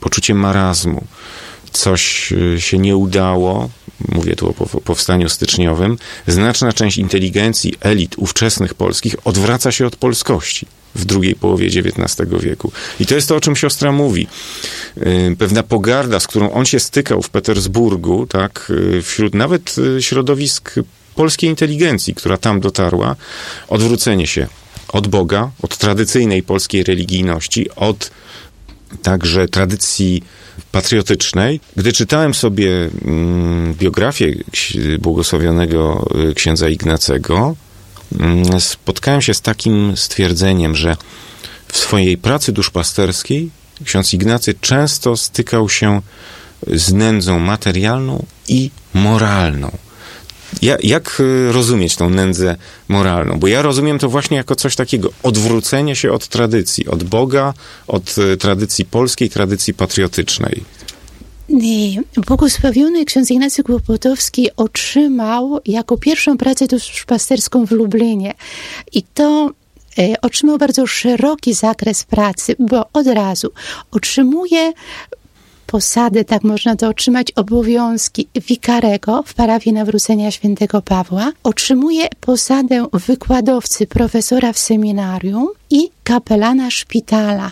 poczucie marazmu. Coś się nie udało, mówię tu o powstaniu styczniowym, znaczna część inteligencji elit ówczesnych polskich odwraca się od polskości w drugiej połowie XIX wieku. I to jest to, o czym siostra mówi. Pewna pogarda, z którą on się stykał w Petersburgu, tak, wśród nawet środowisk polskiej inteligencji, która tam dotarła, odwrócenie się od Boga, od tradycyjnej polskiej religijności, od także tradycji patriotycznej. Gdy czytałem sobie biografię błogosławionego księdza Ignacego, spotkałem się z takim stwierdzeniem, że w swojej pracy duszpasterskiej ksiądz Ignacy często stykał się z nędzą materialną i moralną. Jak rozumieć tą nędzę moralną? Bo ja rozumiem to właśnie jako coś takiego, odwrócenie się od tradycji, od Boga, od tradycji polskiej, tradycji patriotycznej. Błogosławiony ksiądz Ignacy Kłopotowski otrzymał jako pierwszą pracę duszpasterską w Lublinie. I to otrzymał bardzo szeroki zakres pracy, bo od razu otrzymuje posadę, tak można to otrzymać, obowiązki wikarego w parafii Nawrócenia Świętego Pawła. Otrzymuje posadę wykładowcy, profesora w seminarium i kapelana szpitala.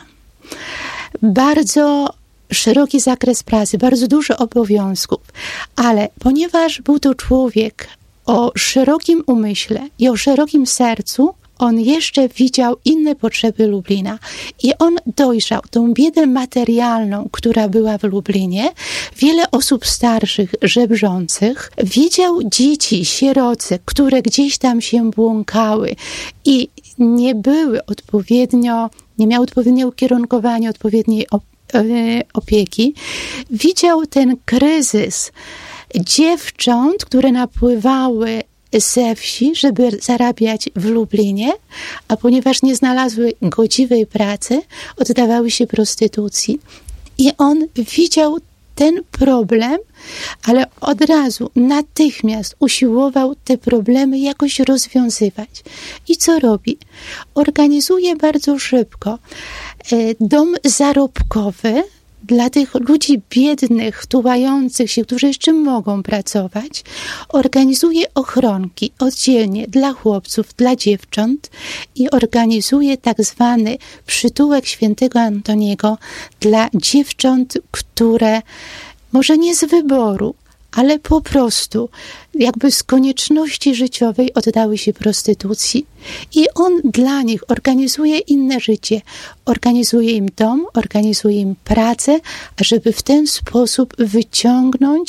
Bardzo szeroki zakres pracy, bardzo dużo obowiązków, ale ponieważ był to człowiek o szerokim umyśle i o szerokim sercu, on jeszcze widział inne potrzeby Lublina i on dojrzał tą biedę materialną, która była w Lublinie. Wiele osób starszych, żebrzących, widział dzieci, sieroce, które gdzieś tam się błąkały i nie były odpowiednio, nie miały odpowiedniego ukierunkowania, odpowiedniej opieki. Widział ten kryzys dziewcząt, które napływały ze wsi, żeby zarabiać w Lublinie, a ponieważ nie znalazły godziwej pracy, oddawały się prostytucji. I on widział ten problem, ale od razu, natychmiast usiłował te problemy jakoś rozwiązywać. I co robi? Organizuje bardzo szybko dom zarobkowy dla tych ludzi biednych, tułających się, którzy jeszcze mogą pracować. Organizuje ochronki oddzielnie dla chłopców, dla dziewcząt i organizuje tak zwany przytułek świętego Antoniego dla dziewcząt, które może nie z wyboru, ale po prostu jakby z konieczności życiowej oddały się prostytucji. I on dla nich organizuje inne życie. Organizuje im dom, organizuje im pracę, żeby w ten sposób wyciągnąć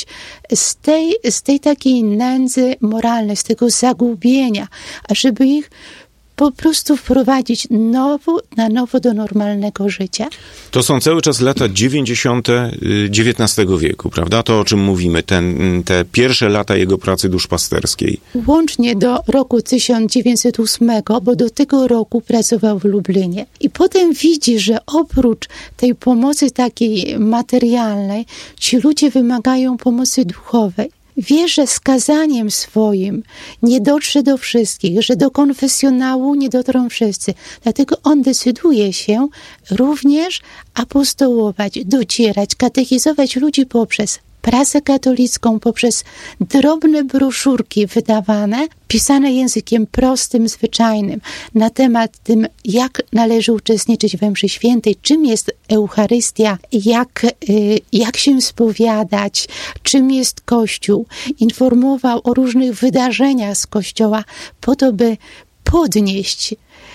z tej takiej nędzy moralnej, z tego zagubienia, żeby ich po prostu wprowadzić na nowo do normalnego życia. To są cały czas lata 90. XIX wieku, prawda? To, o czym mówimy, te pierwsze lata jego pracy duszpasterskiej. Łącznie do roku 1908, bo do tego roku pracował w Lublinie. I potem widzi, że oprócz tej pomocy takiej materialnej, ci ludzie wymagają pomocy duchowej. Wie, że skazaniem swoim nie dotrze do wszystkich, że do konfesjonału nie dotrą wszyscy. Dlatego on decyduje się również apostołować, docierać, katechizować ludzi poprzez prasę katolicką, poprzez drobne broszurki wydawane, pisane językiem prostym, zwyczajnym, na temat tym, jak należy uczestniczyć we mszy świętej, czym jest Eucharystia, jak się spowiadać, czym jest Kościół. Informował o różnych wydarzeniach z Kościoła po to, by podnieść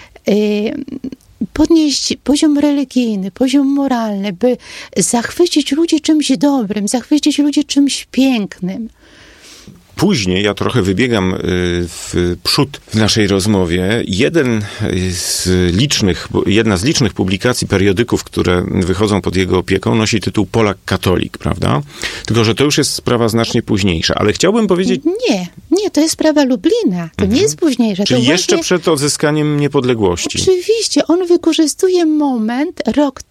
poziom religijny, poziom moralny, by zachwycić ludzi czymś dobrym, zachwycić ludzi czymś pięknym. Później, ja trochę wybiegam w przód w naszej rozmowie, jedna z licznych publikacji, periodyków, które wychodzą pod jego opieką, nosi tytuł Polak Katolik, prawda? Tylko że to już jest sprawa znacznie późniejsza, ale chciałbym powiedzieć... Nie, to jest sprawa Lublina, to nie jest późniejsza. Czyli jeszcze przed odzyskaniem niepodległości. Oczywiście, on wykorzystuje rok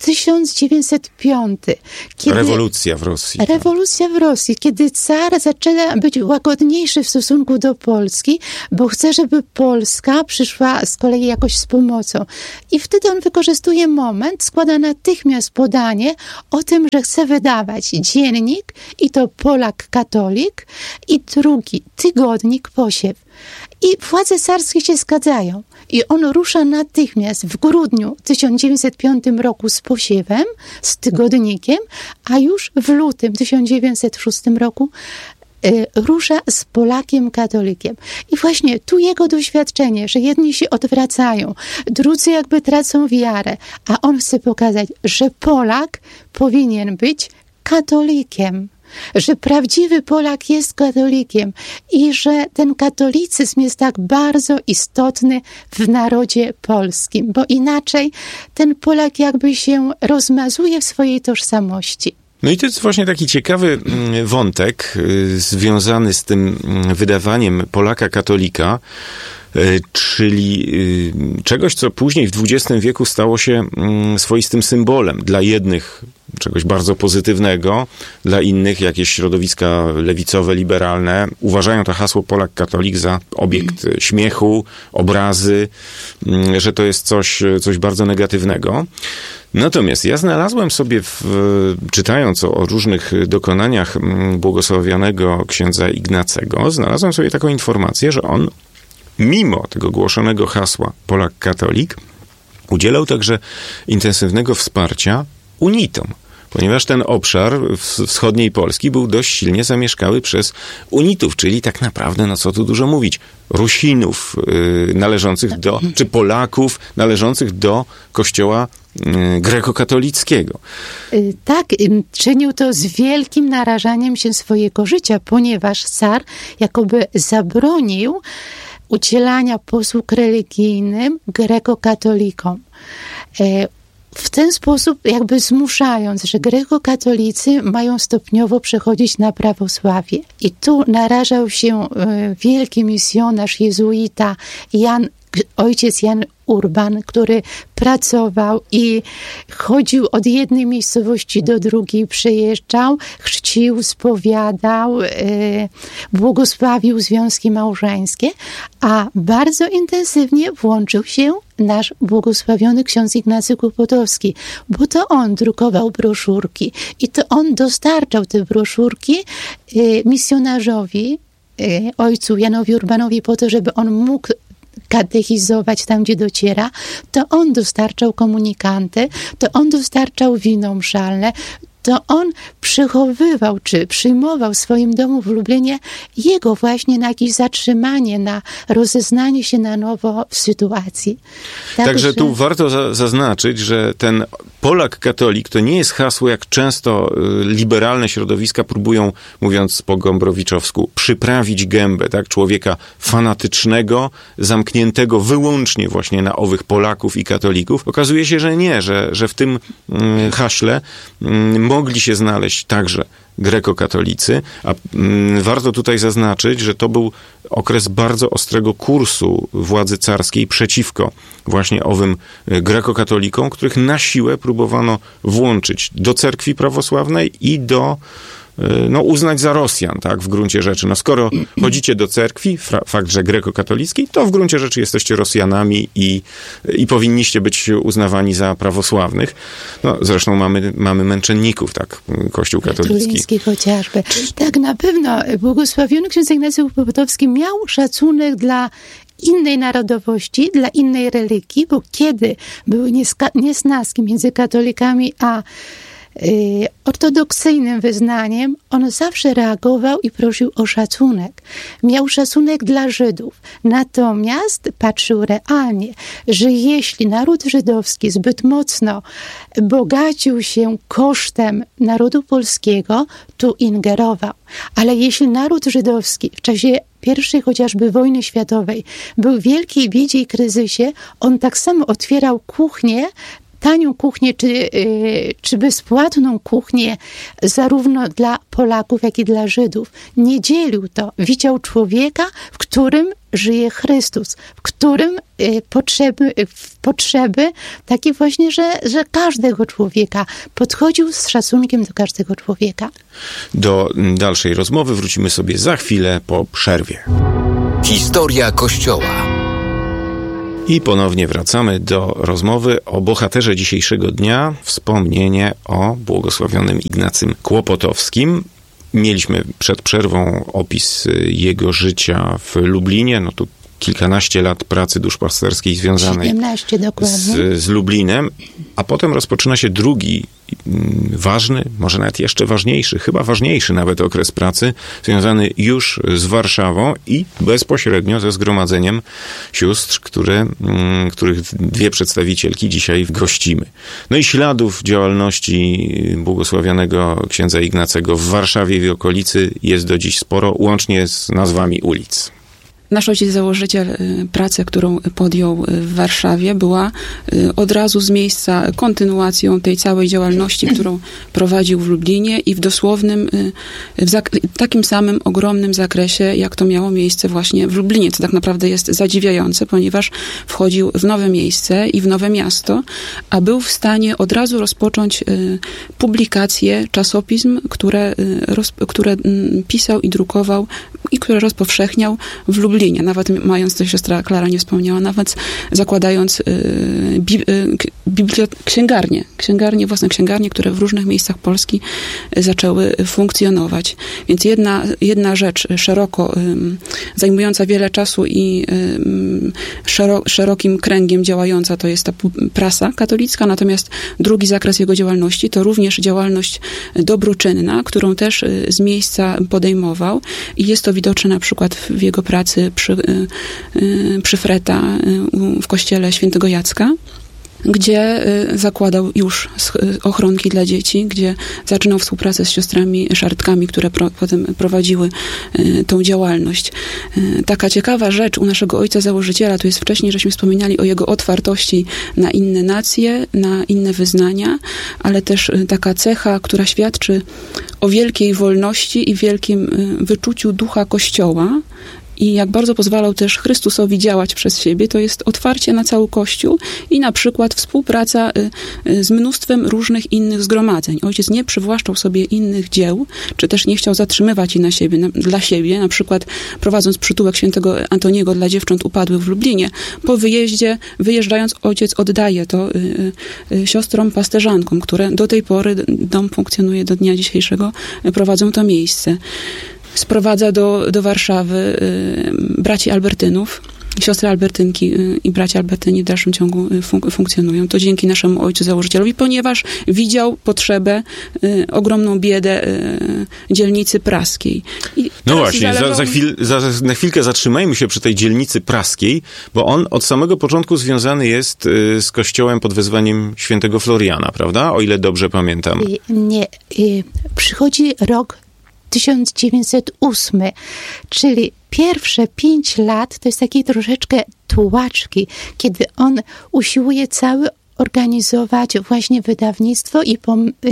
1905. Rewolucja w Rosji. Rewolucja w Rosji, kiedy car zaczęła być łagodzona łagodniejszy w stosunku do Polski, bo chce, żeby Polska przyszła z kolei jakoś z pomocą. I wtedy on wykorzystuje moment, składa natychmiast podanie o tym, że chce wydawać dziennik, i to Polak Katolik, i drugi tygodnik Posiew. I władze carskie się zgadzają. I on rusza natychmiast w grudniu 1905 roku z Posiewem, z tygodnikiem, a już w lutym 1906 roku rusza z Polakiem Katolikiem. I właśnie tu jego doświadczenie, że jedni się odwracają, drudzy jakby tracą wiarę, a on chce pokazać, że Polak powinien być katolikiem, że prawdziwy Polak jest katolikiem i że ten katolicyzm jest tak bardzo istotny w narodzie polskim, bo inaczej ten Polak jakby się rozmazuje w swojej tożsamości. No i to jest właśnie taki ciekawy wątek związany z tym wydawaniem Polaka Katolika, czyli czegoś, co później w XX wieku stało się swoistym symbolem. Dla jednych czegoś bardzo pozytywnego, dla innych jakieś środowiska lewicowe, liberalne uważają to hasło Polak Katolik za obiekt śmiechu, obrazy, że to jest coś bardzo negatywnego. Natomiast ja znalazłem sobie, czytając o różnych dokonaniach błogosławionego księdza Ignacego, znalazłem sobie taką informację, że on mimo tego głoszonego hasła Polak Katolik udzielał także intensywnego wsparcia unitom, ponieważ ten obszar wschodniej Polski był dość silnie zamieszkały przez unitów, czyli tak naprawdę, no co tu dużo mówić, Rusinów należących do, czy Polaków należących do kościoła grekokatolickiego. Tak, czynił to z wielkim narażaniem się swojego życia, ponieważ car jakoby zabronił udzielania posług religijnym grekokatolikom. W ten sposób jakby zmuszając, że grekokatolicy mają stopniowo przechodzić na prawosławie. I tu narażał się wielki misjonarz jezuita ojciec Jan Urban, który pracował i chodził od jednej miejscowości do drugiej, przejeżdżał, chrzcił, spowiadał, błogosławił związki małżeńskie, a bardzo intensywnie włączył się nasz błogosławiony ksiądz Ignacy Kłopotowski, bo to on drukował broszurki i to on dostarczał te broszurki misjonarzowi, ojcu Janowi Urbanowi, po to, żeby on mógł katechizować tam, gdzie dociera, to on dostarczał komunikanty, to on dostarczał wino mszalne, to on przechowywał, czy przyjmował w swoim domu w Lublinie jego właśnie na jakieś zatrzymanie, na rozeznanie się na nowo w sytuacji. Także tu warto zaznaczyć, że ten Polak Katolik to nie jest hasło, jak często liberalne środowiska próbują, mówiąc po gombrowiczowsku, przyprawić gębę, tak? Człowieka fanatycznego, zamkniętego wyłącznie właśnie na owych Polaków i katolików. Okazuje się, że nie, że w tym haśle mogli się znaleźć także grekokatolicy, a warto tutaj zaznaczyć, że to był okres bardzo ostrego kursu władzy carskiej przeciwko właśnie owym grekokatolikom, których na siłę próbowano włączyć do cerkwi prawosławnej i do uznać za Rosjan, tak, w gruncie rzeczy. No skoro chodzicie do cerkwi, fakt, że grekokatolickiej, to w gruncie rzeczy jesteście Rosjanami i powinniście być uznawani za prawosławnych. No, zresztą mamy męczenników, tak, Kościół katolicki. Tuliński chociażby. Tak, na pewno błogosławiony ksiądz Ignacy Kłopotowski miał szacunek dla innej narodowości, dla innej religii, bo kiedy były niesnaski między katolikami a ortodoksyjnym wyznaniem, on zawsze reagował i prosił o szacunek. Miał szacunek dla Żydów. Natomiast patrzył realnie, że jeśli naród żydowski zbyt mocno bogacił się kosztem narodu polskiego, to ingerował. Ale jeśli naród żydowski w czasie I chociażby wojny światowej był w wielkiej biedzie i kryzysie, on tak samo otwierał kuchnię tanią kuchnię, czy bezpłatną kuchnię zarówno dla Polaków, jak i dla Żydów. Nie dzielił to. Widział człowieka, w którym żyje Chrystus, w którym potrzeby takie właśnie, że każdego człowieka podchodził z szacunkiem do każdego człowieka. Do dalszej rozmowy wrócimy sobie za chwilę po przerwie. Historia Kościoła. I ponownie wracamy do rozmowy o bohaterze dzisiejszego dnia, wspomnienie o błogosławionym Ignacym Kłopotowskim. Mieliśmy przed przerwą opis jego życia w Lublinie, no tu kilkanaście lat pracy duszpasterskiej związanej 17 dokładnie. z Lublinem, a potem rozpoczyna się drugi ważny, może nawet jeszcze ważniejszy, chyba ważniejszy nawet okres pracy, związany już z Warszawą i bezpośrednio ze zgromadzeniem sióstr, których dwie przedstawicielki dzisiaj gościmy. No i śladów działalności błogosławionego księdza Ignacego w Warszawie i w okolicy jest do dziś sporo, łącznie z nazwami ulic. Nasz ojciec założyciel, pracę, którą podjął w Warszawie, była od razu z miejsca kontynuacją tej całej działalności, którą prowadził w Lublinie i w dosłownym, takim samym ogromnym zakresie, jak to miało miejsce właśnie w Lublinie, co tak naprawdę jest zadziwiające, ponieważ wchodził w nowe miejsce i w nowe miasto, a był w stanie od razu rozpocząć publikacje czasopism, które pisał i drukował i które rozpowszechniał w Lublinie. Nawet mając, to siostra Klara nie wspomniała, nawet zakładając własne księgarnie, które w różnych miejscach Polski zaczęły funkcjonować. Więc jedna rzecz szeroko zajmująca wiele czasu i szerokim kręgiem działająca to jest ta prasa katolicka, natomiast drugi zakres jego działalności to również działalność dobroczynna, którą też z miejsca podejmował i jest to widoczne na przykład w jego pracy przy Freta w kościele świętego Jacka, gdzie zakładał już ochronki dla dzieci, gdzie zaczynał współpracę z siostrami Szartkami, które potem prowadziły tą działalność. Taka ciekawa rzecz u naszego ojca założyciela, tu jest wcześniej, żeśmy wspominali o jego otwartości na inne nacje, na inne wyznania, ale też taka cecha, która świadczy o wielkiej wolności i wielkim wyczuciu ducha Kościoła, i jak bardzo pozwalał też Chrystusowi działać przez siebie, to jest otwarcie na cały Kościół i na przykład współpraca z mnóstwem różnych innych zgromadzeń. Ojciec nie przywłaszczał sobie innych dzieł, czy też nie chciał zatrzymywać ich dla siebie, na przykład prowadząc przytułek świętego Antoniego dla dziewcząt upadłych w Lublinie. Po wyjeżdżając, ojciec oddaje to siostrom pasterzankom, które do tej pory, dom funkcjonuje do dnia dzisiejszego, prowadzą to miejsce. Sprowadza do Warszawy braci Albertynów. Siostry Albertynki i bracia Albertyni w dalszym ciągu funkcjonują. To dzięki naszemu ojcu założycielowi, ponieważ widział potrzebę, ogromną biedę dzielnicy praskiej. No właśnie, na chwilkę zatrzymajmy się przy tej dzielnicy praskiej, bo on od samego początku związany jest z kościołem pod wezwaniem świętego Floriana, prawda? O ile dobrze pamiętam. Nie. Przychodzi rok 1908, czyli pierwsze 5 lat to jest takiej troszeczkę tułaczki, kiedy on usiłuje organizować właśnie wydawnictwo i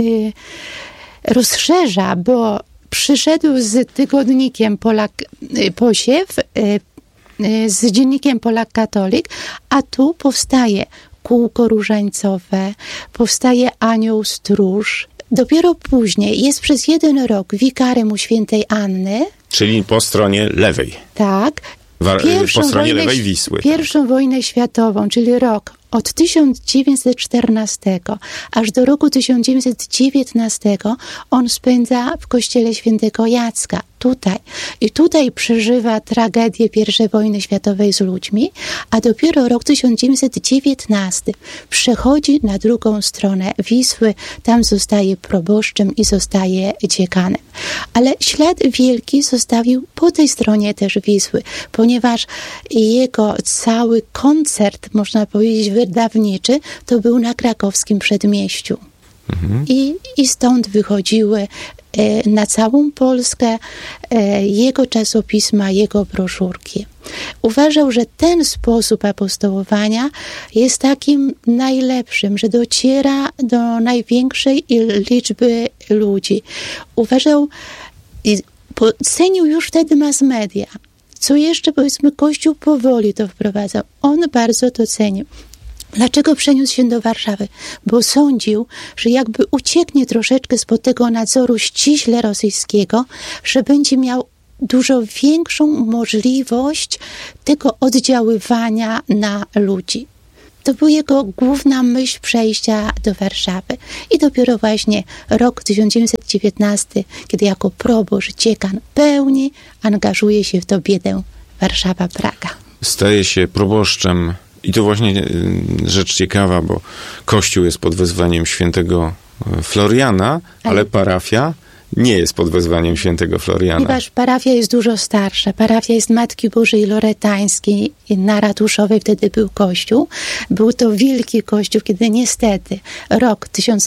rozszerza, bo przyszedł z tygodnikiem Posiew, z dziennikiem Polak Katolik, a tu powstaje kółko różańcowe, powstaje Anioł Stróż. Dopiero później jest przez 1 rok wikarym u świętej Anny. Czyli po stronie lewej. Tak. Po stronie lewej Wisły. Pierwszą wojnę światową, czyli rok od 1914 aż do roku 1919 on spędza w kościele świętego Jacka. Tutaj. I tutaj przeżywa tragedię I wojny światowej z ludźmi, a dopiero rok 1919 przechodzi na drugą stronę Wisły, tam zostaje proboszczem i zostaje dziekanem. Ale ślad wielki zostawił po tej stronie też Wisły, ponieważ jego cały koncert, można powiedzieć, wydawniczy, to był na krakowskim Przedmieściu. I stąd wychodziły na całą Polskę jego czasopisma, jego broszurki. Uważał, że ten sposób apostołowania jest takim najlepszym, że dociera do największej liczby ludzi. Uważał i cenił już wtedy mass media. Co jeszcze, powiedzmy, Kościół powoli to wprowadzał. On bardzo to cenił. Dlaczego przeniósł się do Warszawy? Bo sądził, że jakby ucieknie troszeczkę spod tego nadzoru ściśle rosyjskiego, że będzie miał dużo większą możliwość tego oddziaływania na ludzi. To była jego główna myśl przejścia do Warszawy. I dopiero właśnie rok 1919, kiedy jako proboszcz dziekan pełni, angażuje się w tę biedę Warszawa-Praga. Staje się proboszczem. I to właśnie rzecz ciekawa, bo Kościół jest pod wezwaniem świętego Floriana, ale parafia nie jest pod wezwaniem świętego Floriana. Ponieważ parafia jest dużo starsza. Parafia jest Matki Bożej Loretańskiej. Na Ratuszowej wtedy był kościół. Był to wielki kościół, kiedy niestety rok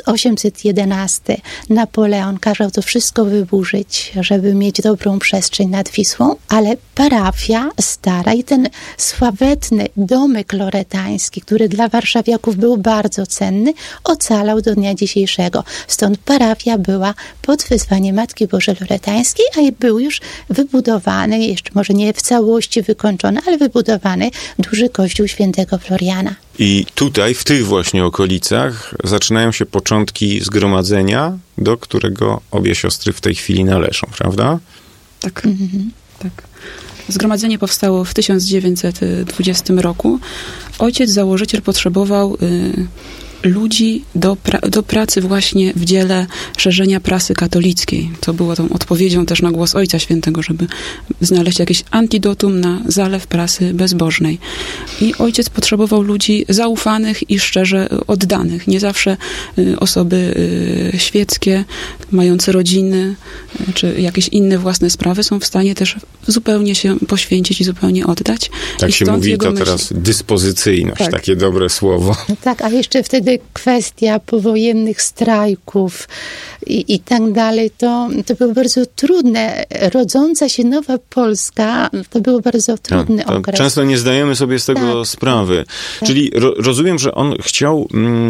1811 Napoleon kazał to wszystko wyburzyć, żeby mieć dobrą przestrzeń nad Wisłą, ale parafia stara i ten sławetny domek loretański, który dla warszawiaków był bardzo cenny, ocalał do dnia dzisiejszego. Stąd parafia była pod wezwaniem Matki Bożej Loretańskiej, a był już wybudowany, jeszcze może nie w całości wykończony, ale wybudowany duży kościół świętego Floriana. I tutaj, w tych właśnie okolicach, zaczynają się początki zgromadzenia, do którego obie siostry w tej chwili należą, prawda? Tak, tak. Zgromadzenie powstało w 1920 roku. Ojciec założyciel potrzebował ludzi do pracy właśnie w dziele szerzenia prasy katolickiej. To było tą odpowiedzią też na głos Ojca Świętego, żeby znaleźć jakieś antidotum na zalew prasy bezbożnej. I ojciec potrzebował ludzi zaufanych i szczerze oddanych. Nie zawsze osoby świeckie, mające rodziny, czy jakieś inne własne sprawy są w stanie też zupełnie się poświęcić i zupełnie oddać. Tak się mówi to teraz dyspozycyjność, tak. Takie dobre słowo. Tak, a jeszcze wtedy kwestia powojennych strajków i tak dalej, to było bardzo trudne. Rodząca się nowa Polska, to był bardzo trudny okres. Często nie zdajemy sobie z tego sprawy. Tak. Czyli rozumiem, że on chciał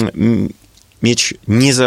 mieć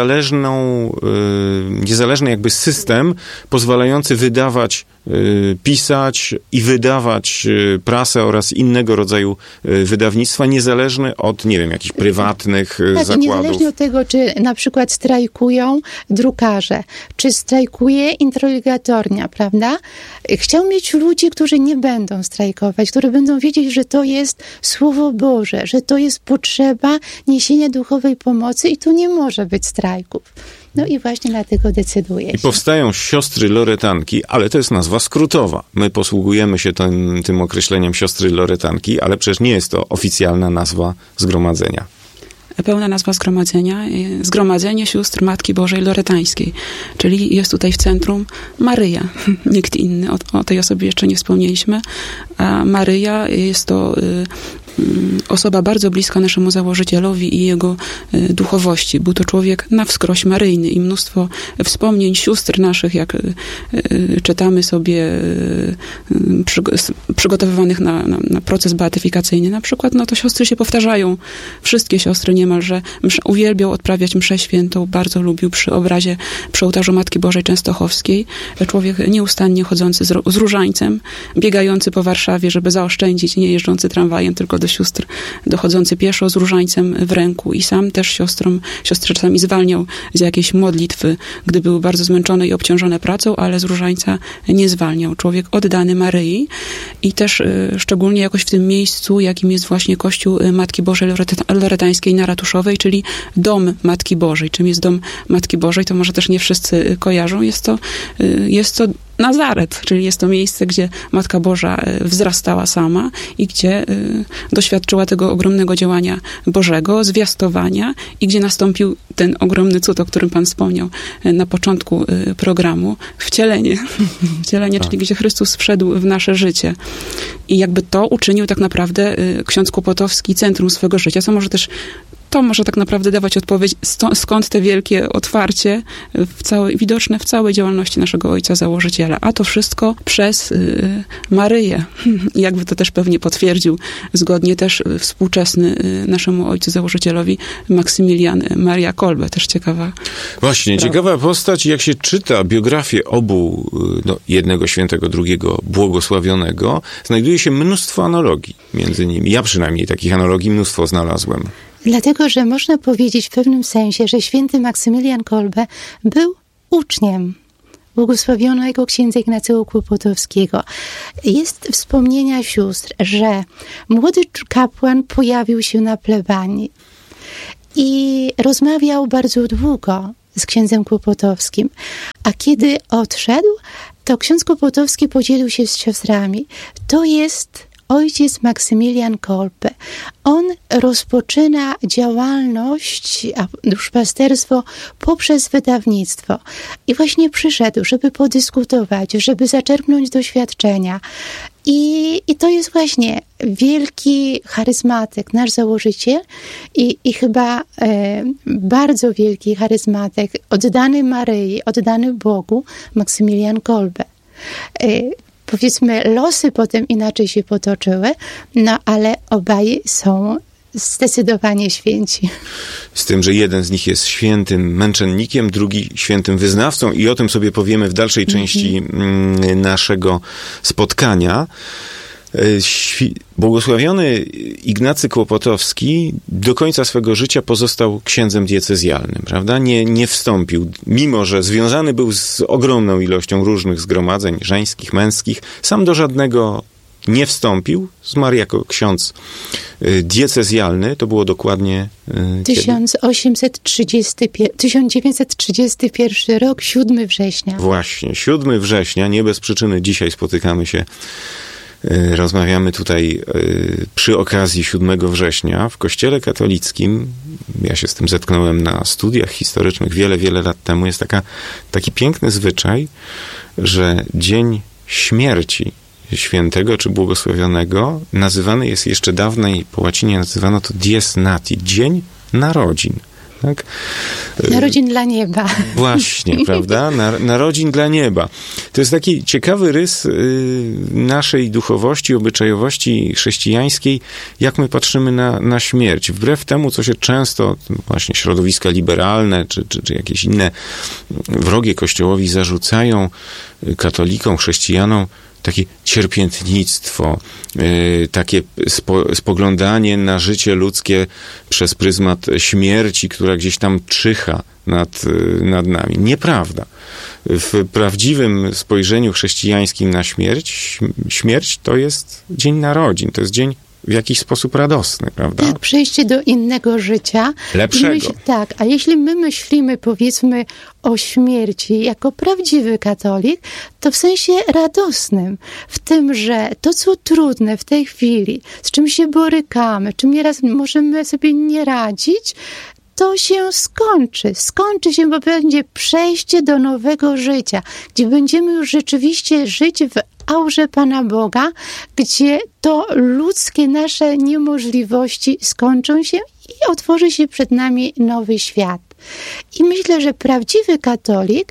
niezależny jakby system pozwalający wydawać, pisać i wydawać prasę oraz innego rodzaju wydawnictwa, niezależny od, nie wiem, jakichś prywatnych zakładów. Niezależnie od tego, czy na przykład strajkują drukarze, czy strajkuje introligatornia, prawda? Chciał mieć ludzi, którzy nie będą strajkować, którzy będą wiedzieć, że to jest Słowo Boże, że to jest potrzeba niesienia duchowej pomocy i tu nie może być strajków. No i właśnie dlatego decyduje się. I powstają siostry loretanki, ale to jest nazwa skrótowa. My posługujemy się tym określeniem siostry loretanki, ale przecież nie jest to oficjalna nazwa zgromadzenia. Pełna nazwa zgromadzenia, Zgromadzenie Sióstr Matki Bożej Loretańskiej, czyli jest tutaj w centrum Maryja. Nikt inny, o tej osobie jeszcze nie wspomnieliśmy. A Maryja jest to osoba bardzo bliska naszemu założycielowi i jego duchowości. Był to człowiek na wskroś maryjny i mnóstwo wspomnień sióstr naszych, jak czytamy sobie przygotowywanych na proces beatyfikacyjny. Na przykład, no to siostry się powtarzają. Wszystkie siostry niemalże uwielbiał odprawiać mszę świętą, bardzo lubił przy obrazie, przy ołtarzu Matki Bożej Częstochowskiej. Człowiek nieustannie chodzący z różańcem, biegający po Warszawie, żeby zaoszczędzić, nie jeżdżący tramwajem, tylko do sióstr, dochodzący pieszo z różańcem w ręku i sam też siostry czasami zwalniał z jakiejś modlitwy, gdy były bardzo zmęczone i obciążone pracą, ale z różańca nie zwalniał. Człowiek oddany Maryi i też szczególnie jakoś w tym miejscu, jakim jest właśnie Kościół Matki Bożej Loretańskiej na Ratuszowej, czyli Dom Matki Bożej. Czym jest Dom Matki Bożej, to może też nie wszyscy kojarzą. Jest to Nazaret, czyli jest to miejsce, gdzie Matka Boża wzrastała sama i gdzie doświadczyła tego ogromnego działania Bożego, zwiastowania i gdzie nastąpił ten ogromny cud, o którym pan wspomniał na początku programu, wcielenie, czyli gdzie Chrystus wszedł w nasze życie. I jakby to uczynił tak naprawdę ksiądz Kłopotowski centrum swego życia, co może też to może tak naprawdę dawać odpowiedź, skąd te wielkie otwarcie widoczne w całej działalności naszego ojca założyciela. A to wszystko przez Maryję. Jakby to też pewnie potwierdził zgodnie też współczesny naszemu ojcu założycielowi Maksymilian Maria Kolbe. Też ciekawa. Właśnie, ciekawa postać. Jak się czyta biografię obu, jednego świętego, drugiego błogosławionego, znajduje się mnóstwo analogii między nimi. Ja przynajmniej takich analogii mnóstwo znalazłem. Dlatego, że można powiedzieć w pewnym sensie, że święty Maksymilian Kolbe był uczniem błogosławionego księdza Ignacego Kłopotowskiego. Jest wspomnienia sióstr, że młody kapłan pojawił się na plebanii i rozmawiał bardzo długo z księdzem Kłopotowskim, a kiedy odszedł, to ksiądz Kłopotowski podzielił się z siostrami. To jest ojciec Maksymilian Kolbe. On rozpoczyna działalność, a duszpasterstwo poprzez wydawnictwo. I właśnie przyszedł, żeby podyskutować, żeby zaczerpnąć doświadczenia. I to jest właśnie wielki charyzmatyk, nasz założyciel i chyba bardzo wielki charyzmatyk, oddany Maryi, oddany Bogu, Maksymilian Kolbe. Powiedzmy, losy potem inaczej się potoczyły, no ale obaj są zdecydowanie święci. Z tym, że jeden z nich jest świętym męczennikiem, drugi świętym wyznawcą i o tym sobie powiemy w dalszej części naszego spotkania. Błogosławiony Ignacy Kłopotowski do końca swego życia pozostał księdzem diecezjalnym, prawda? Nie wstąpił, mimo że związany był z ogromną ilością różnych zgromadzeń żeńskich, męskich, sam do żadnego nie wstąpił, zmarł jako ksiądz diecezjalny, to było dokładnie 1931 rok, 7 września. Właśnie, 7 września, nie bez przyczyny dzisiaj spotykamy się. Rozmawiamy tutaj przy okazji 7 września w Kościele katolickim. Ja się z tym zetknąłem na studiach historycznych wiele lat temu. Jest taki piękny zwyczaj, że dzień śmierci świętego czy błogosławionego nazywany jest jeszcze dawniej, po łacinie nazywano to dies nati, dzień narodzin. Tak? Narodzin dla nieba. Właśnie, prawda? Narodzin dla nieba. To jest taki ciekawy rys naszej duchowości, obyczajowości chrześcijańskiej, jak my patrzymy na śmierć. Wbrew temu, co się często właśnie środowiska liberalne, czy jakieś inne wrogie Kościołowi zarzucają katolikom, chrześcijanom, takie cierpiętnictwo, takie spoglądanie na życie ludzkie przez pryzmat śmierci, która gdzieś tam czyha nad nami. Nieprawda. W prawdziwym spojrzeniu chrześcijańskim na śmierć to jest dzień narodzin, to jest dzień w jakiś sposób radosny, prawda? Tak, przejście do innego życia. Lepszego. Tak, a jeśli my myślimy, powiedzmy, o śmierci jako prawdziwy katolik, to w sensie radosnym. W tym, że to, co trudne w tej chwili, z czym się borykamy, czym nieraz możemy sobie nie radzić, to się skończy. Skończy się, bo będzie przejście do nowego życia, gdzie będziemy już rzeczywiście żyć w aurze Pana Boga, gdzie to ludzkie nasze niemożliwości skończą się i otworzy się przed nami nowy świat. I myślę, że prawdziwy katolik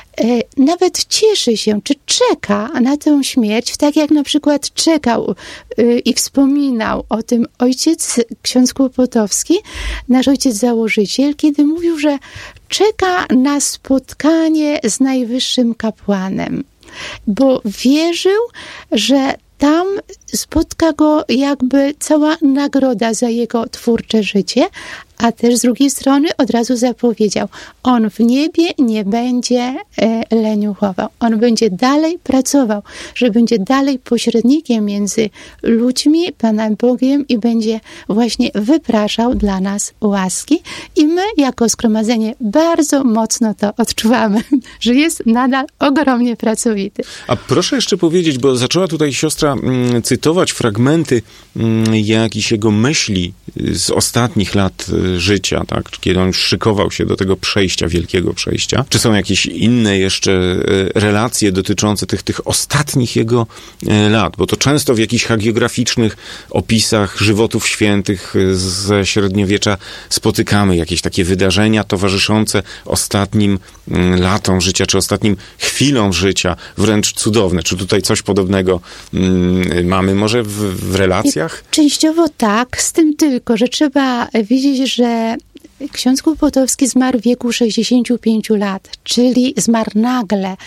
nawet cieszy się, czy czeka na tę śmierć, tak jak na przykład czekał i wspominał o tym ksiądz Kłopotowski, nasz ojciec założyciel, kiedy mówił, że czeka na spotkanie z najwyższym kapłanem, bo wierzył, że tam spotka go jakby cała nagroda za jego twórcze życie, a też z drugiej strony od razu zapowiedział, on w niebie nie będzie leniuchował, on będzie dalej pracował, że będzie dalej pośrednikiem między ludźmi, Panem Bogiem i będzie właśnie wypraszał dla nas łaski. I my jako zgromadzenie bardzo mocno to odczuwamy, że jest nadal ogromnie pracowity. A proszę jeszcze powiedzieć, bo zaczęła tutaj siostra cytować fragmenty jakichś jego myśli z ostatnich lat życia, tak? Kiedy on już szykował się do tego przejścia, wielkiego przejścia. Czy są jakieś inne jeszcze relacje dotyczące tych ostatnich jego lat? Bo to często w jakichś hagiograficznych opisach żywotów świętych ze średniowiecza spotykamy jakieś takie wydarzenia towarzyszące ostatnim latom życia, czy ostatnim chwilom życia, wręcz cudowne. Czy tutaj coś podobnego mamy może w relacjach? Częściowo tak, z tym tylko, że trzeba wiedzieć, że ksiądz Kłopotowski zmarł w wieku 65 lat, czyli zmarł nagle,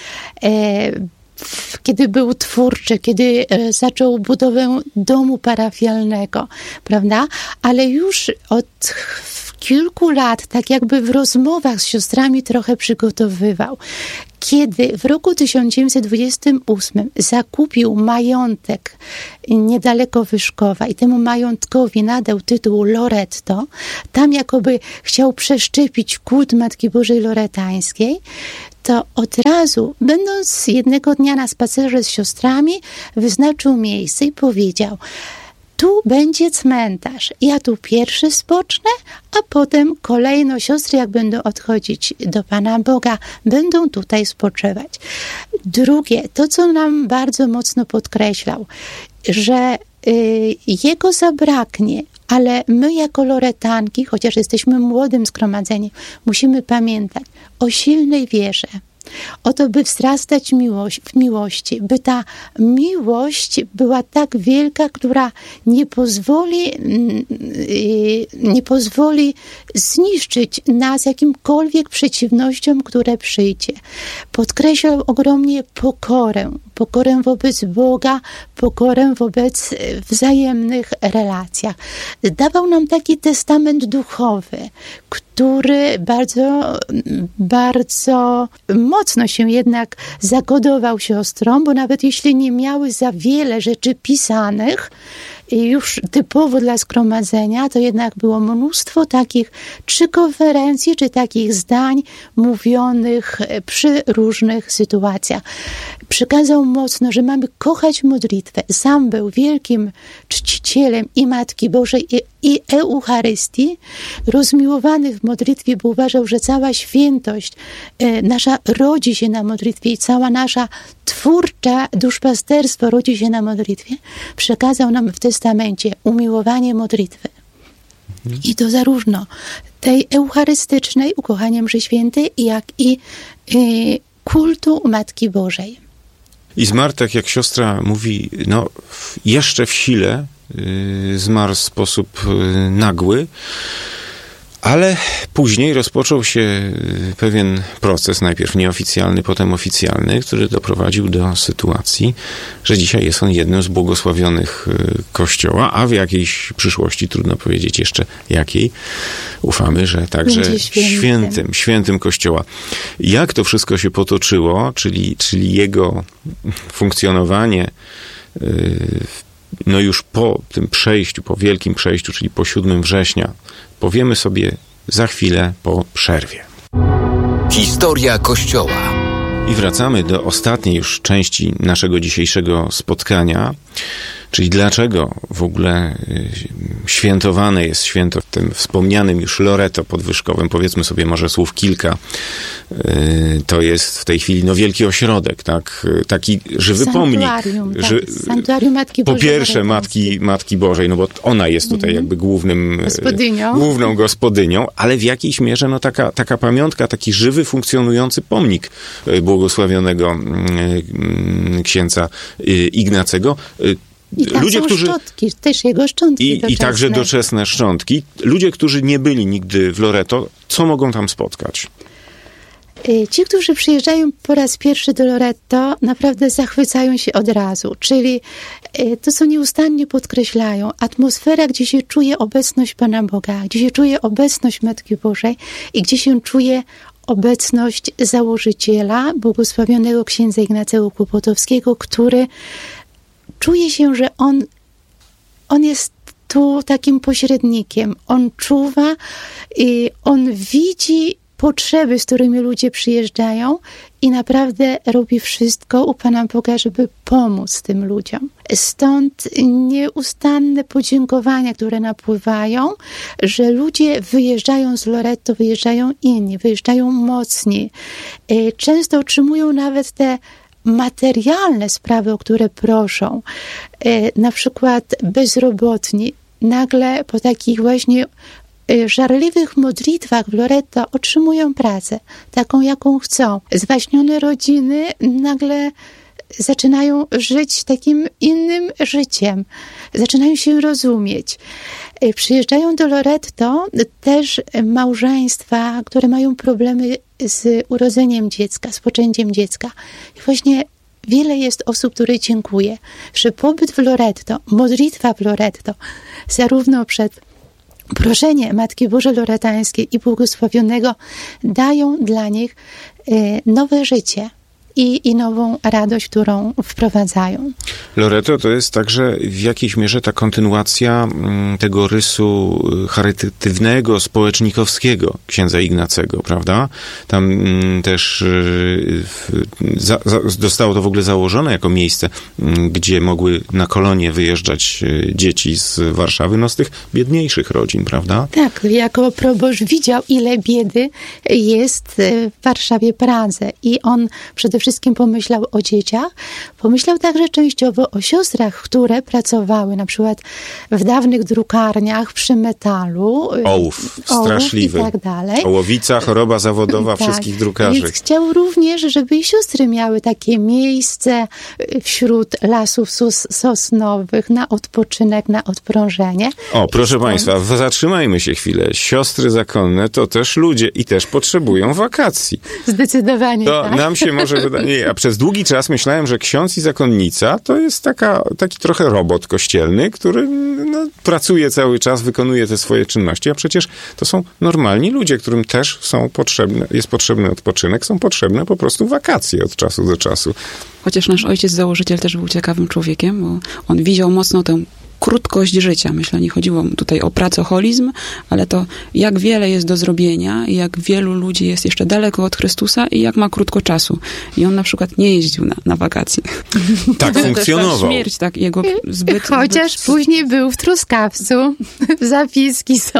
kiedy był twórczy, kiedy zaczął budowę domu parafialnego, prawda? Ale już od kilku lat, tak jakby w rozmowach z siostrami trochę przygotowywał. Kiedy w roku 1928 zakupił majątek niedaleko Wyszkowa i temu majątkowi nadał tytuł Loretto, tam jakoby chciał przeszczepić kult Matki Bożej Loretańskiej, to od razu, będąc jednego dnia na spacerze z siostrami, wyznaczył miejsce i powiedział: tu będzie cmentarz. Ja tu pierwszy spocznę, a potem kolejno siostry, jak będą odchodzić do Pana Boga, będą tutaj spoczywać. Drugie, to co nam bardzo mocno podkreślał, że jego zabraknie, ale my jako Loretanki, chociaż jesteśmy młodym zgromadzeniem, musimy pamiętać o silnej wierze. O to, by wzrastać w miłości, by ta miłość była tak wielka, która nie pozwoli zniszczyć nas jakimkolwiek przeciwnościom, które przyjdzie. Podkreślał ogromnie pokorę wobec Boga, pokorę wobec wzajemnych relacjach. Dawał nam taki testament duchowy, który bardzo, bardzo mocno się jednak zagodował siostrom, bo nawet jeśli nie miały za wiele rzeczy pisanych, już typowo dla zgromadzenia, to jednak było mnóstwo takich czy konferencji, czy takich zdań mówionych przy różnych sytuacjach. Przekazał mocno, że mamy kochać modlitwę. Sam był wielkim czcicielem i Matki Bożej, i Eucharystii, rozmiłowany w modlitwie, bo uważał, że cała świętość nasza rodzi się na modlitwie i cała nasza twórcza duszpasterstwo rodzi się na modlitwie. Przekazał nam w testamencie umiłowanie modlitwy. I to zarówno tej eucharystycznej, ukochania mszy świętej, jak i kultu Matki Bożej. I zmarł, tak jak siostra mówi, jeszcze w sile, zmarł w sposób nagły, ale później rozpoczął się pewien proces, najpierw nieoficjalny, potem oficjalny, który doprowadził do sytuacji, że dzisiaj jest on jednym z błogosławionych Kościoła, a w jakiejś przyszłości, trudno powiedzieć jeszcze jakiej, ufamy, że także świętym Kościoła. Jak to wszystko się potoczyło, czyli jego funkcjonowanie już po tym przejściu, po wielkim przejściu, czyli po 7 września, powiemy sobie za chwilę po przerwie. Historia Kościoła. I wracamy do ostatniej już części naszego dzisiejszego spotkania, czyli dlaczego w ogóle świętowane jest święto w tym wspomnianym już Loretto podwyżkowym. Powiedzmy sobie może słów kilka. To jest w tej chwili wielki ośrodek, tak? Taki żywy pomnik. Sanktuarium Matki Bożej. Po pierwsze Matki Bożej, bo ona jest tutaj jakby główną gospodynią, ale w jakiejś mierze taka pamiątka, taki żywy, funkcjonujący pomnik błogosławionego księdza Ignacego. I tam ludzie, są szczątki, też jego szczątki i także doczesne szczątki. Ludzie, którzy nie byli nigdy w Loretto, co mogą tam spotkać? Ci, którzy przyjeżdżają po raz pierwszy do Loretto, naprawdę zachwycają się od razu. Czyli to, co nieustannie podkreślają, atmosfera, gdzie się czuje obecność Pana Boga, gdzie się czuje obecność Matki Bożej i gdzie się czuje obecność założyciela, błogosławionego księdza Ignacego Kłopotowskiego, który czuje się, że on jest tu takim pośrednikiem. On czuwa i on widzi potrzeby, z którymi ludzie przyjeżdżają i naprawdę robi wszystko u Pana Boga, żeby pomóc tym ludziom. Stąd nieustanne podziękowania, które napływają, że ludzie wyjeżdżają z Loreto, wyjeżdżają inni, wyjeżdżają mocni. Często otrzymują nawet te materialne sprawy, o które proszą. Na przykład bezrobotni nagle po takich właśnie żarliwych modlitwach w Loreto otrzymują pracę, taką jaką chcą. Zwaśnione rodziny nagle zaczynają żyć takim innym życiem, zaczynają się rozumieć. Przyjeżdżają do Loreto też małżeństwa, które mają problemy z urodzeniem dziecka, z poczęciem dziecka. I właśnie wiele jest osób, które dziękuję, że pobyt w Loreto, modlitwa w Loreto, zarówno przed proszenie Matki Bożej Loretańskiej i Błogosławionego dają dla nich nowe życie i nową radość, którą wprowadzają. Loreto to jest także w jakiejś mierze ta kontynuacja tego rysu charytatywnego, społecznikowskiego księdza Ignacego, prawda? Tam też zostało to w ogóle założone jako miejsce, gdzie mogły na kolonie wyjeżdżać dzieci z Warszawy, no z tych biedniejszych rodzin, prawda? Tak, jako proboszcz widział, ile biedy jest w Warszawie, Pradze i on przede wszystkim pomyślał o dzieciach, pomyślał także częściowo o siostrach, które pracowały na przykład w dawnych drukarniach przy metalu. Ołów straszliwy. I tak dalej. Ołowica, choroba zawodowa wszystkich drukarzy. Więc chciał również, żeby i siostry miały takie miejsce wśród lasów sosnowych na odpoczynek, na odprężenie. O, proszę Państwa, zatrzymajmy się chwilę. Siostry zakonne to też ludzie i też potrzebują wakacji. Zdecydowanie To tak. nam się może wydaje, a przez długi czas myślałem, że ksiądz i zakonnica to jest taki trochę robot kościelny, który pracuje cały czas, wykonuje te swoje czynności, a przecież to są normalni ludzie, którym też jest potrzebny odpoczynek, są potrzebne po prostu wakacje od czasu do czasu. Chociaż nasz ojciec założyciel też był ciekawym człowiekiem, bo on widział mocno tę krótkość życia. Myślę, nie chodziło tutaj o pracoholizm, ale to jak wiele jest do zrobienia, jak wielu ludzi jest jeszcze daleko od Chrystusa i jak ma krótko czasu. I on na przykład nie jeździł na wakacje. Tak funkcjonował. Śmierć, tak, jego Chociaż później był w Truskawcu. Zapiski są.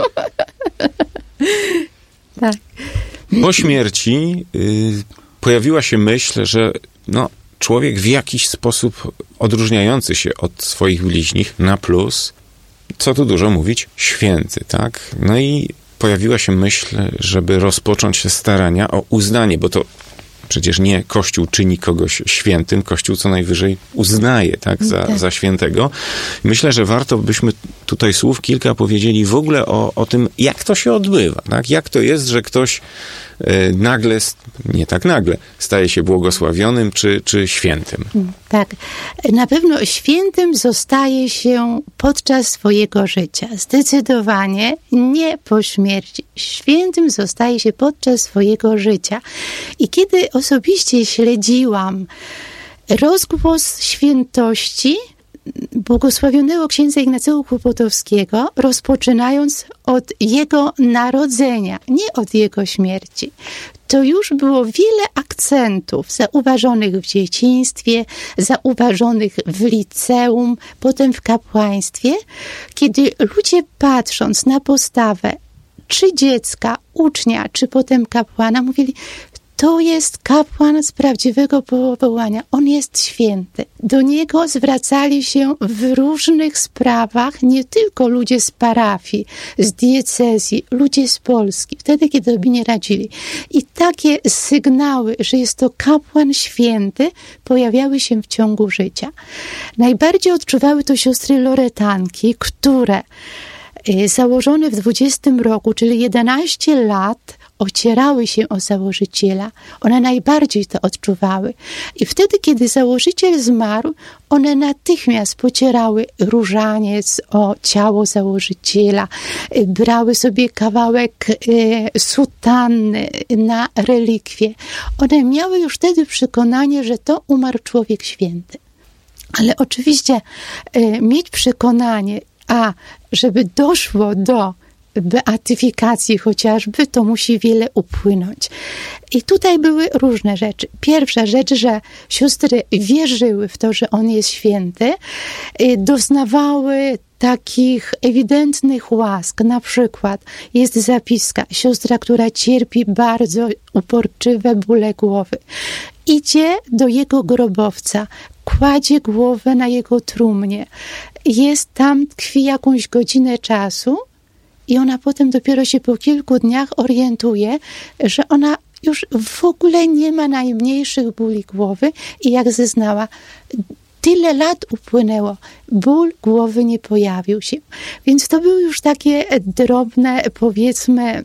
Tak. Po śmierci pojawiła się myśl, że człowiek w jakiś sposób odróżniający się od swoich bliźnich na plus, co tu dużo mówić, święty, tak? No i pojawiła się myśl, żeby rozpocząć się starania o uznanie, bo to przecież nie Kościół czyni kogoś świętym, Kościół co najwyżej uznaje, tak, za świętego. Myślę, że warto byśmy tutaj słów kilka powiedzieli w ogóle o tym, jak to się odbywa, tak? Jak to jest, że ktoś nagle, nie tak nagle, staje się błogosławionym czy świętym. Tak. Na pewno świętym zostaje się podczas swojego życia. Zdecydowanie nie po śmierci. Świętym zostaje się podczas swojego życia. I kiedy osobiście śledziłam rozgłos świętości błogosławionego księdza Ignacego Kłopotowskiego, rozpoczynając od jego narodzenia, nie od jego śmierci. To już było wiele akcentów zauważonych w dzieciństwie, zauważonych w liceum, potem w kapłaństwie, kiedy ludzie patrząc na postawę czy dziecka, ucznia, czy potem kapłana, mówili: to jest kapłan z prawdziwego powołania. On jest święty. Do niego zwracali się w różnych sprawach nie tylko ludzie z parafii, z diecezji, ludzie z Polski, wtedy, kiedy sobie nie radzili. I takie sygnały, że jest to kapłan święty, pojawiały się w ciągu życia. Najbardziej odczuwały to siostry loretanki, które założone w 20 roku, czyli 11 lat, ocierały się o założyciela. One najbardziej to odczuwały. I wtedy, kiedy założyciel zmarł, one natychmiast pocierały różaniec o ciało założyciela, brały sobie kawałek sutanny na relikwie. One miały już wtedy przekonanie, że to umarł człowiek święty. Ale oczywiście mieć przekonanie, żeby doszło do beatyfikacji chociażby, to musi wiele upłynąć. I tutaj były różne rzeczy. Pierwsza rzecz, że siostry wierzyły w to, że on jest święty, doznawały takich ewidentnych łask. Na przykład jest zapiska, siostra, która cierpi bardzo uporczywe bóle głowy. Idzie do jego grobowca, kładzie głowę na jego trumnie. Jest tam, tkwi jakąś godzinę czasu i ona potem dopiero się po kilku dniach orientuje, że ona już w ogóle nie ma najmniejszych bóli głowy i jak zeznała, tyle lat upłynęło, ból głowy nie pojawił się. Więc to były już takie drobne, powiedzmy,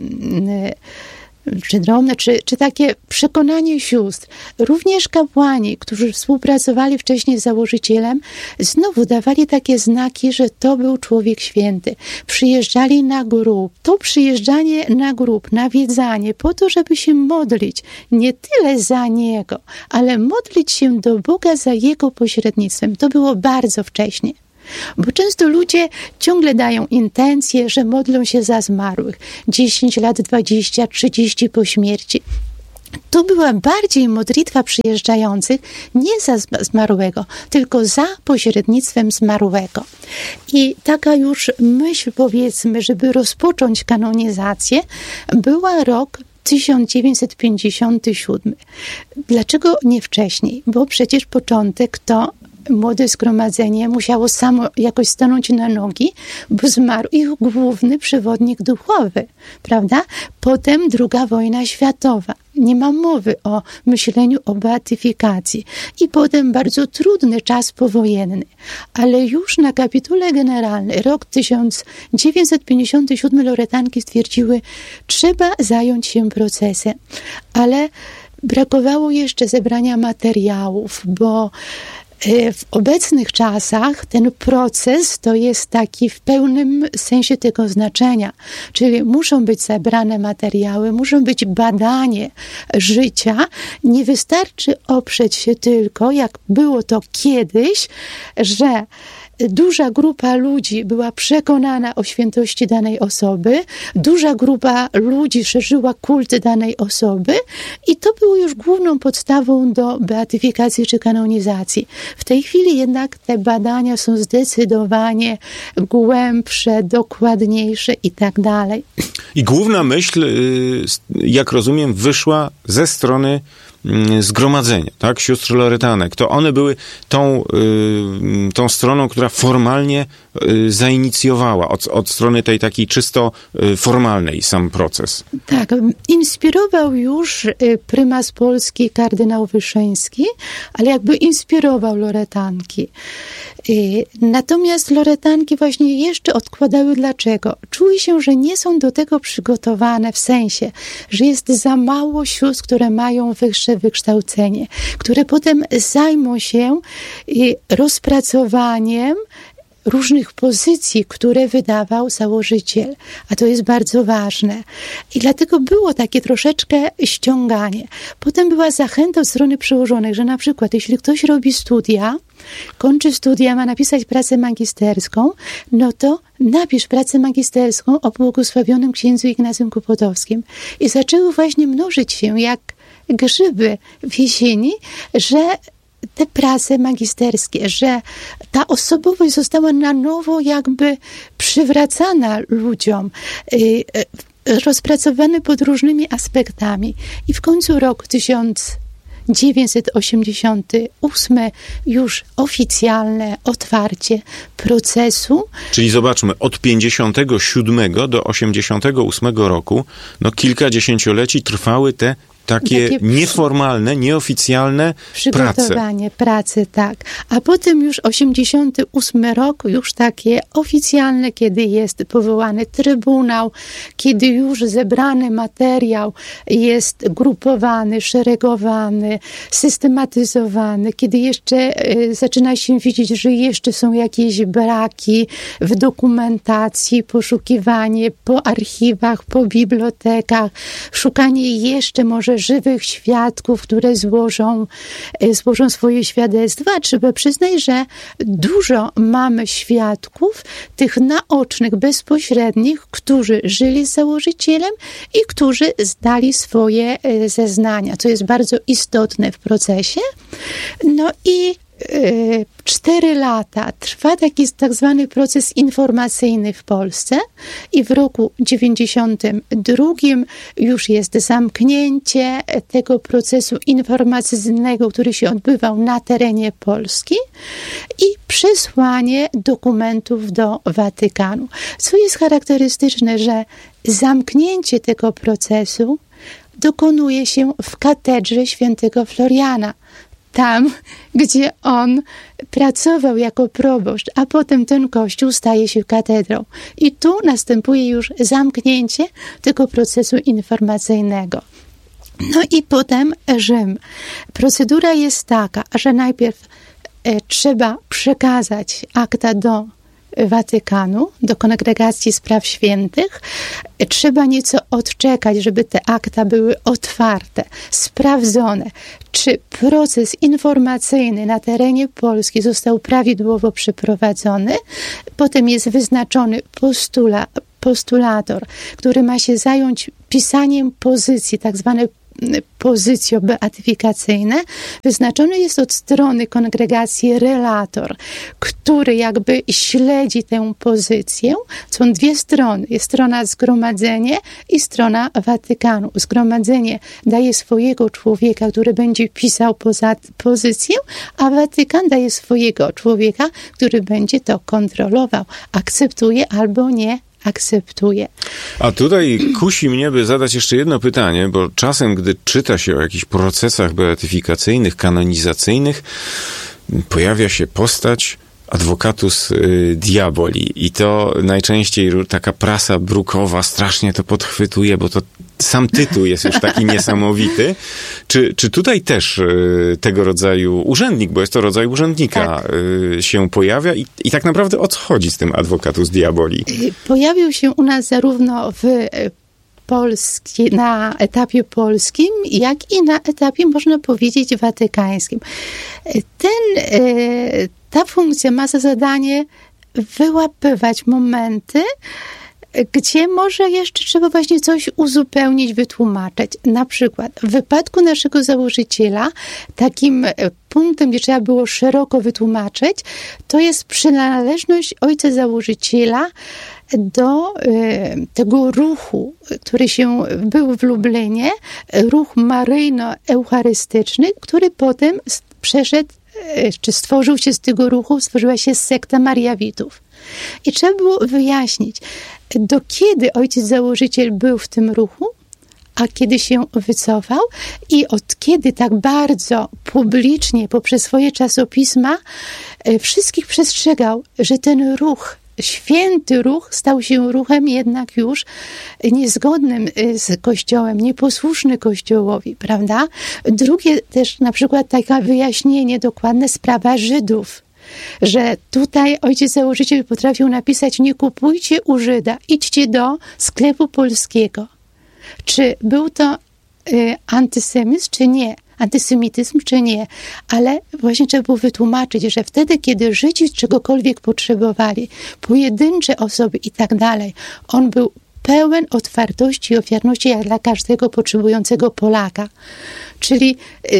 czy takie przekonanie sióstr. Również kapłani, którzy współpracowali wcześniej z założycielem, znowu dawali takie znaki, że to był człowiek święty. Przyjeżdżali na grób. To przyjeżdżanie na grób, nawiedzanie, po to, żeby się modlić nie tyle za niego, ale modlić się do Boga za jego pośrednictwem. To było bardzo wcześnie. Bo często ludzie ciągle dają intencję, że modlą się za zmarłych. 10 lat, 20, 30 po śmierci. To była bardziej modlitwa przyjeżdżających nie za zmarłego, tylko za pośrednictwem zmarłego. I taka już myśl, powiedzmy, żeby rozpocząć kanonizację, była rok 1957. Dlaczego nie wcześniej? Bo przecież początek to młode zgromadzenie musiało samo jakoś stanąć na nogi, bo zmarł ich główny przewodnik duchowy, prawda? Potem II wojna światowa. Nie ma mowy o myśleniu o beatyfikacji. I potem bardzo trudny czas powojenny. Ale już na kapitule generalnym, rok 1957, loretanki stwierdziły, trzeba zająć się procesem. Ale brakowało jeszcze zebrania materiałów, bo w obecnych czasach ten proces to jest taki w pełnym sensie tego znaczenia. Czyli muszą być zebrane materiały, muszą być badanie życia. Nie wystarczy oprzeć się tylko, jak było to kiedyś, że duża grupa ludzi była przekonana o świętości danej osoby, duża grupa ludzi szerzyła kult danej osoby i to było już główną podstawą do beatyfikacji czy kanonizacji. W tej chwili jednak te badania są zdecydowanie głębsze, dokładniejsze i tak dalej. I główna myśl, jak rozumiem, wyszła ze strony zgromadzenia, tak? Sióstr Loretanek. To one były tą stroną, która formalnie zainicjowała od strony tej takiej czysto formalnej sam proces. Tak, inspirował już prymas Polski kardynał Wyszyński, ale jakby inspirował Loretanki. Natomiast Loretanki właśnie jeszcze odkładały. Dlaczego? Czuły się, że nie są do tego przygotowane w sensie, że jest za mało sióstr, które mają wyższe wykształcenie, które potem zajmą się rozpracowaniem różnych pozycji, które wydawał założyciel. A to jest bardzo ważne. I dlatego było takie troszeczkę ściąganie. Potem była zachęta od strony przełożonych, że na przykład jeśli ktoś robi studia, kończy studia, ma napisać pracę magisterską, no to napisz pracę magisterską o błogosławionym księdzu Ignacym Kłopotowskim. I zaczęły właśnie mnożyć się jak grzyby w jesieni, że te prace magisterskie, że ta osobowość została na nowo jakby przywracana ludziom, rozpracowane pod różnymi aspektami. I w końcu rok 1988 już oficjalne otwarcie procesu. Czyli zobaczmy, od 57 do 88 roku, no kilkadziesięcioleci trwały te takie nieformalne, nieoficjalne przygotowanie pracy, tak. A potem już 88 rok, już takie oficjalne, kiedy jest powołany trybunał, kiedy już zebrany materiał jest grupowany, szeregowany, systematyzowany, kiedy jeszcze zaczyna się widzieć, że jeszcze są jakieś braki w dokumentacji, poszukiwanie po archiwach, po bibliotekach, szukanie jeszcze może żywych świadków, które złożą swoje świadectwa. Trzeba przyznać, że dużo mamy świadków, tych naocznych, bezpośrednich, którzy żyli z założycielem i którzy zdali swoje zeznania, co jest bardzo istotne w procesie. No i 4 lata trwa taki tak zwany proces informacyjny w Polsce i w roku 92 już jest zamknięcie tego procesu informacyjnego, który się odbywał na terenie Polski i przesłanie dokumentów do Watykanu. Co jest charakterystyczne, że zamknięcie tego procesu dokonuje się w katedrze świętego Floriana. Tam, gdzie on pracował jako proboszcz, a potem ten kościół staje się katedrą. I tu następuje już zamknięcie tego procesu informacyjnego. No i potem Rzym. Procedura jest taka, że najpierw trzeba przekazać akta do Watykanu, do Kongregacji Spraw Świętych. Trzeba nieco odczekać, żeby te akta były otwarte, sprawdzone, czy proces informacyjny na terenie Polski został prawidłowo przeprowadzony. Potem jest wyznaczony postulator, który ma się zająć pisaniem pozycji, tak zwane pozycje beatyfikacyjne. Wyznaczony jest od strony kongregacji relator, który jakby śledzi tę pozycję. Są 2 strony. Jest strona zgromadzenie i strona Watykanu. Zgromadzenie daje swojego człowieka, który będzie pisał pozycję, a Watykan daje swojego człowieka, który będzie to kontrolował. Akceptuje albo nie akceptuje. A tutaj kusi mnie, by zadać jeszcze jedno pytanie, bo czasem, gdy czyta się o jakichś procesach beatyfikacyjnych, kanonizacyjnych, pojawia się postać advocatus diaboli i to najczęściej taka prasa brukowa strasznie to podchwytuje, bo to sam tytuł jest już taki niesamowity. Czy tutaj też tego rodzaju urzędnik, bo jest to rodzaj urzędnika, się pojawia i tak naprawdę o co chodzi z tym advocatus diaboli? Pojawił się u nas zarówno na etapie polskim, jak i na etapie, można powiedzieć, watykańskim. Ta funkcja ma za zadanie wyłapywać momenty, gdzie może jeszcze trzeba właśnie coś uzupełnić, wytłumaczyć. Na przykład w wypadku naszego założyciela takim punktem, gdzie trzeba było szeroko wytłumaczyć, to jest przynależność ojca założyciela do tego ruchu, który był w Lublinie, ruch maryjno-eucharystyczny, który potem stworzył się z tego ruchu, stworzyła się sekta Mariawitów. I trzeba było wyjaśnić, do kiedy ojciec założyciel był w tym ruchu, a kiedy się wycofał i od kiedy tak bardzo publicznie poprzez swoje czasopisma wszystkich przestrzegał, że ten ruch, święty ruch stał się ruchem jednak już niezgodnym z Kościołem, nieposłuszny Kościołowi, prawda? Drugie też na przykład takie wyjaśnienie dokładne, sprawa Żydów. Że tutaj ojciec założyciel potrafił napisać: nie kupujcie u Żyda, idźcie do sklepu polskiego. Czy był to antysemityzm, czy nie? Ale właśnie trzeba było wytłumaczyć, że wtedy, kiedy Żydzi czegokolwiek potrzebowali, pojedyncze osoby i tak dalej, on był pełen otwartości i ofiarności jak dla każdego potrzebującego Polaka. Czyli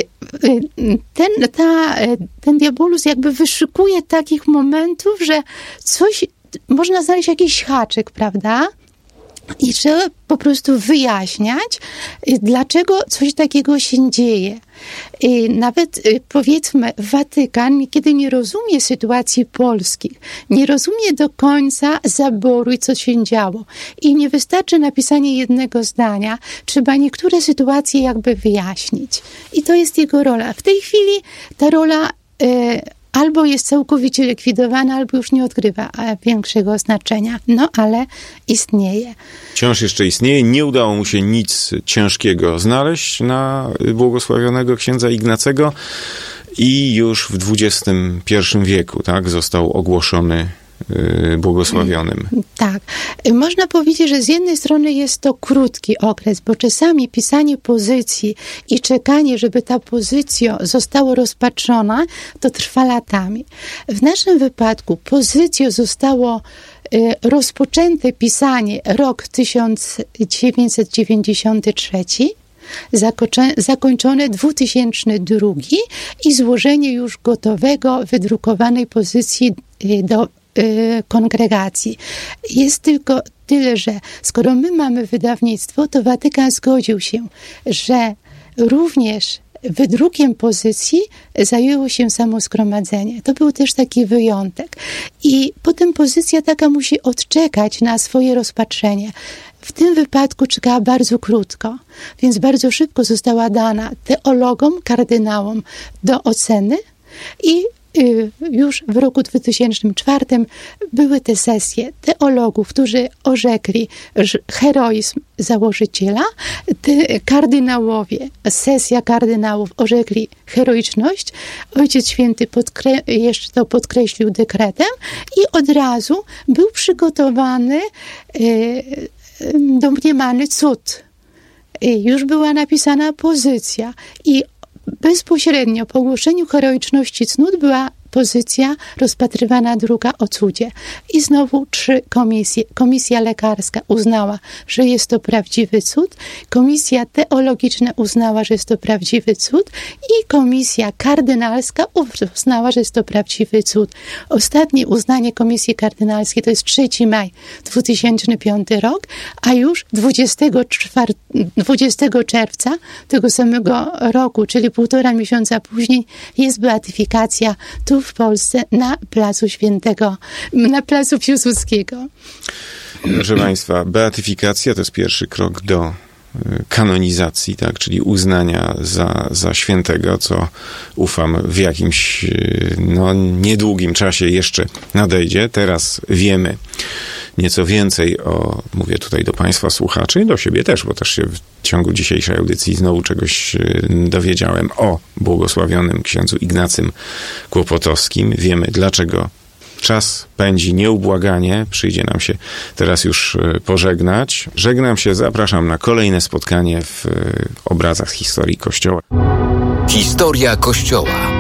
ten diabolus jakby wyszukuje takich momentów, że coś, można znaleźć jakiś haczyk, prawda? I trzeba po prostu wyjaśniać, dlaczego coś takiego się dzieje. I nawet powiedzmy Watykan niekiedy nie rozumie sytuacji polskich, nie rozumie do końca zaboru i co się działo. I nie wystarczy napisanie jednego zdania, trzeba niektóre sytuacje jakby wyjaśnić. I to jest jego rola. W tej chwili ta rola albo jest całkowicie likwidowana, albo już nie odgrywa większego znaczenia. No, ale istnieje. Wciąż jeszcze istnieje. Nie udało mu się nic ciężkiego znaleźć na błogosławionego księdza Ignacego i już w XXI wieku, tak, został ogłoszony błogosławionym. Tak. Można powiedzieć, że z jednej strony jest to krótki okres, bo czasami pisanie pozycji i czekanie, żeby ta pozycja została rozpatrzona, to trwa latami. W naszym wypadku pozycja zostało rozpoczęte pisanie rok 1993, zakończone 2002 i złożenie już gotowego, wydrukowanej pozycji do kongregacji. Jest tylko tyle, że skoro my mamy wydawnictwo, to Watykan zgodził się, że również wydrukiem pozycji zajęło się samo zgromadzenie. To był też taki wyjątek. I potem pozycja taka musi odczekać na swoje rozpatrzenie. W tym wypadku czekała bardzo krótko, więc bardzo szybko została dana teologom, kardynałom do oceny i już w roku 2004 były te sesje teologów, którzy orzekli heroizm założyciela, kardynałowie, sesja kardynałów orzekli heroiczność. Ojciec Święty jeszcze to podkreślił dekretem i od razu był przygotowany domniemany cud. Już była napisana pozycja i bezpośrednio po ogłoszeniu heroiczności cnót była pozycja rozpatrywana druga o cudzie. I znowu 3 komisje. Komisja lekarska uznała, że jest to prawdziwy cud. Komisja teologiczna uznała, że jest to prawdziwy cud. I komisja kardynalska uznała, że jest to prawdziwy cud. Ostatnie uznanie komisji kardynalskiej to jest 3 maj 2005 rok, a już 20 czerwca tego samego roku, czyli 1,5 miesiąca później, jest beatyfikacja tu w Polsce na placu Piłsudskiego. Proszę Państwa, beatyfikacja to jest pierwszy krok do kanonizacji, tak, czyli uznania za świętego, co ufam w jakimś niedługim czasie jeszcze nadejdzie. Teraz wiemy nieco więcej mówię tutaj do Państwa słuchaczy i do siebie też, bo też się w ciągu dzisiejszej audycji znowu czegoś dowiedziałem o błogosławionym księdzu Ignacym Kłopotowskim. Wiemy, dlaczego czas pędzi nieubłaganie. Przyjdzie nam się teraz już pożegnać. Żegnam się, zapraszam na kolejne spotkanie w obrazach historii Kościoła. Historia Kościoła.